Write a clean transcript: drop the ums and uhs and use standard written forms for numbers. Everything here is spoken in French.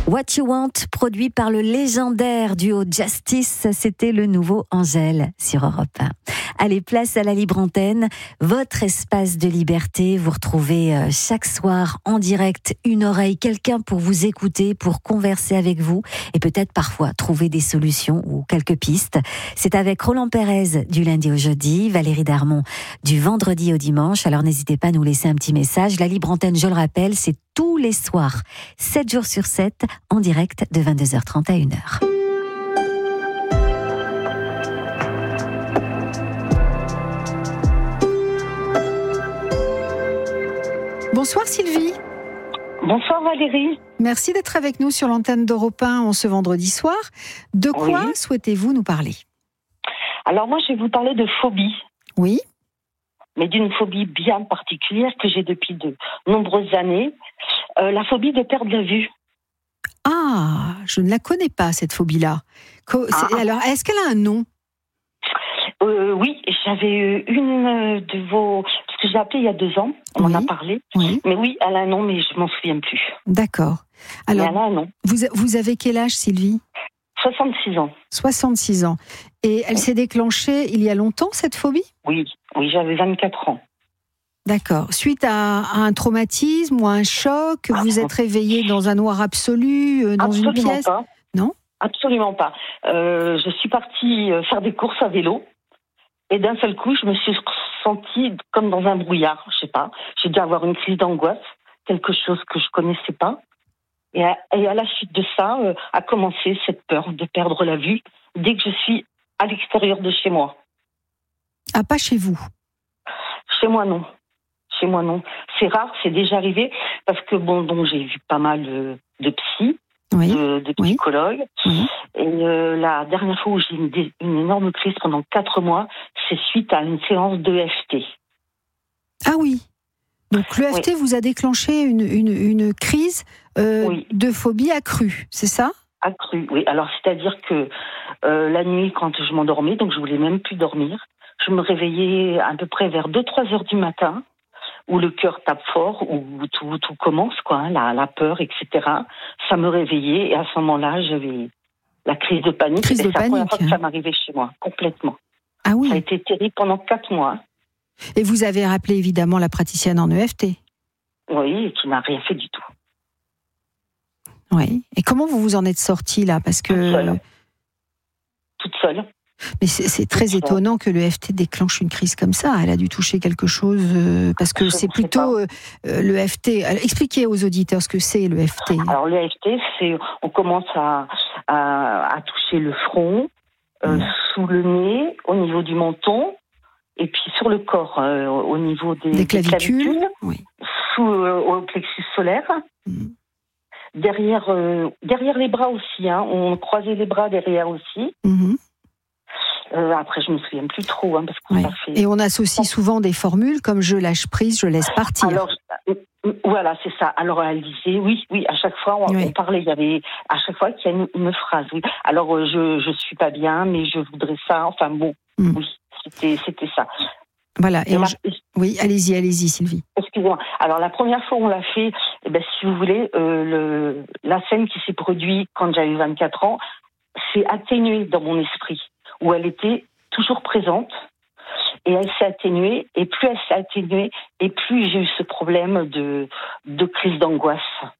What You Want, produit par le légendaire duo Justice, c'était le nouveau Angèle sur Europe 1. Allez, place à la libre antenne, votre espace de liberté. Vous retrouvez chaque soir en direct une oreille, quelqu'un pour vous écouter, pour converser avec vous et peut-être parfois trouver des solutions ou quelques pistes. C'est avec Roland Pérez du lundi au jeudi, Valérie Darmon du vendredi au dimanche. Alors n'hésitez pas à nous laisser un petit message. La libre antenne, je le rappelle, c'est tous les soirs, 7 jours sur 7, en direct de 22h30 à 1h. Bonsoir Sylvie. Bonsoir Valérie. Merci d'être avec nous sur l'antenne d'Europe 1 en ce vendredi soir. De quoi souhaitez-vous nous parler ? Alors moi je vais vous parler de phobie. Oui. Mais d'une phobie bien particulière que j'ai depuis de nombreuses années. La phobie de perdre la vue. Ah, je ne la connais pas cette phobie-là. Alors, est-ce qu'elle a un nom ? Oui, j'avais eu une de vos... Parce que je l'ai appelée il y a 2 ans, on en a parlé. Oui. Mais oui, elle a un nom, mais je ne m'en souviens plus. D'accord. Alors, mais elle a un nom. Vous avez quel âge, Sylvie ? 66 ans. 66 ans. Et elle s'est déclenchée il y a longtemps, cette phobie ? Oui, j'avais 24 ans. D'accord. Suite à un traumatisme ou à un choc, vous êtes réveillée dans un noir absolu, dans une pièce ? Pas. Non ? Absolument pas. Je suis partie faire des courses à vélo. Et d'un seul coup, je me suis sentie comme dans un brouillard, je sais pas. J'ai dû avoir une crise d'angoisse, quelque chose que je connaissais pas. Et à la suite de ça, a commencé cette peur de perdre la vue dès que je suis à l'extérieur de chez moi. Ah, pas chez vous ? Chez moi, non. Chez moi, non. C'est rare, c'est déjà arrivé, parce que donc j'ai vu pas mal de psy, de psychologues. Oui. Et la dernière fois où j'ai eu une énorme crise pendant 4 mois, c'est suite à une séance d'EFT. Ah oui. Donc l'EFT vous a déclenché une crise de phobie accrue, c'est ça ? Accrue, oui. Alors c'est-à-dire que la nuit, quand je m'endormais, donc je voulais même plus dormir, je me réveillais à peu près vers 2-3 heures du matin, où le cœur tape fort, où tout commence, la peur, etc. Ça me réveillait, et à ce moment-là, j'avais la crise de panique. C'est la première fois que ça m'arrivait chez moi, complètement. Ah oui. Ça a été terrible pendant 4 mois. Et vous avez rappelé évidemment la praticienne en EFT ? Oui, qui n'a rien fait du tout. Oui. Et comment vous vous en êtes sortie là ? Parce que... Toute seule. Mais c'est très étonnant que l'EFT déclenche une crise comme ça. Elle a dû toucher quelque chose, parce que c'est plutôt l'EFT. Expliquez aux auditeurs ce que c'est l'EFT. Alors l'EFT, c'est on commence à toucher le front, sous le nez, au niveau du menton, et puis sur le corps, au niveau des clavicules, au plexus solaire. Derrière les bras aussi, on croisait les bras derrière aussi. Après, je me souviens plus trop, parce qu'on a fait... Et on associe souvent des formules comme je lâche prise, je laisse partir. Alors, voilà, c'est ça. Alors, elle disait, oui, à chaque fois, on parlait, il y avait, à chaque fois qu'il y a une phrase, oui. Alors, je suis pas bien, mais je voudrais ça, oui, c'était ça. Voilà, oui, allez-y, Sylvie. Excusez-moi. Alors, la première fois où on l'a fait, si vous voulez, la scène qui s'est produite quand j'avais 24 ans, s'est atténuée dans mon esprit, où elle était toujours présente, et elle s'est atténuée, et plus elle s'est atténuée, et plus j'ai eu ce problème de crise d'angoisse.